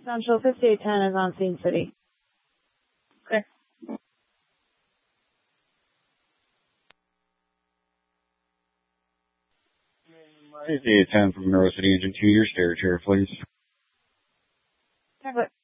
Central 5810 is on scene city. Okay. 5810 from Monroe City Engine 2, your stereo chair, please. Tablet.